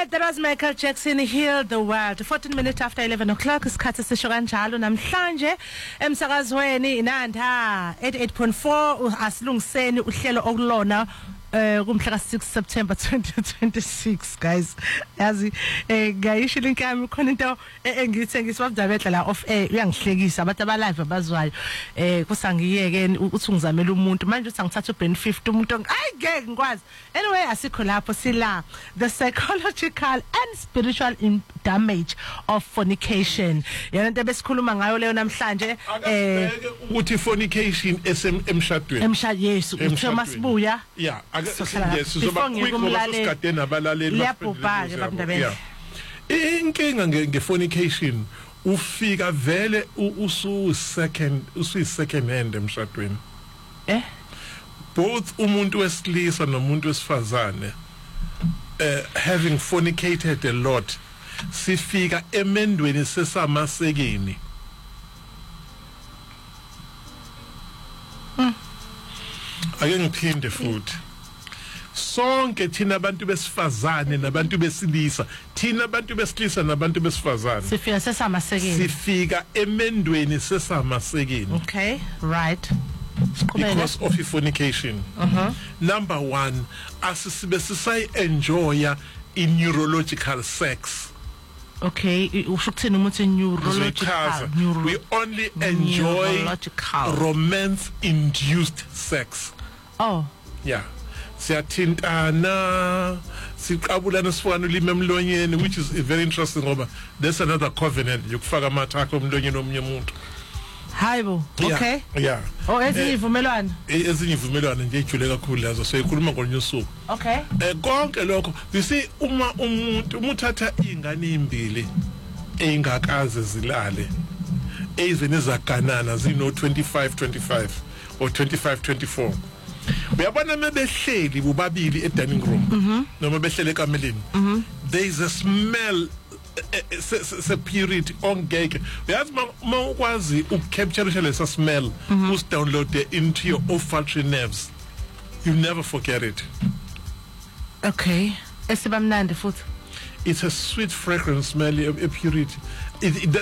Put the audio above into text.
Right, that was Michael Jackson, Heal the World. 14 minutes after 11 o'clock, isikhathi sisho kanjalo namhlanje emsakazweni inanda 88.4 asilungiseni uhlelo okulona kumhla ka6 September 2026 guys. Yazi ngayisho link yami khona into engithi ngiswabudabedla la off air uyangihlekisa abantu abalive abazwayo kusangiyeke uthi ngizamela umuntu manje uthi ngithatha uBen 50 umuntu ayike ngikwazi anyway asikho lapho sila the psychological and spiritual damage of fornication yana into besikhuluma ngayo leyo namhlanje ukuthi fornication emshadweni Yesu uthe masibuya yeah yes uzoba quick ngoba sisikade nabalaleli lapho-ke babindabeni inkinga nge-fornication ufika vele usuyi-second hand emshadweni both umuntu wesilisa nomuntu wesifazane having fornicated a lot sifika emendweni sesamasekeni ake ngiphinde futhi sonke thina abantu besifazane nabantu besilisa thina abantu besilisa nabantu besifazane sifika sesamasekeni sifika emendweni sesamasekeni okay right because of fornication number 1 asisibe enjoy in neurological sex okay usho ukuthini umuthi neurological we only enjoy romance induced sex yeah siyathintana siqabulana sifana ulimi emlonyeni which is very interesting ngoba there's another covenant yokufaka amathakho emlonyeni omunye umuntu hayibo okay yeah ezinye ivumelwano nje ejule kakhulu lazo so ikhuluma ngolunye usuku okay konke lokho you see uma umuntu umuthatha ingane ezimbili engakaze zilale even izaganana zino 25 or 25-24 uyabona mebehleli bobabili edining room noma behlele ekameleni there is a smell se purity ongeke uyazi mawukwazi ukcapture lesa smell download into your olfactory nerves you never forget it okay esibamnandi futhi it's a sweet fragrance smell of purity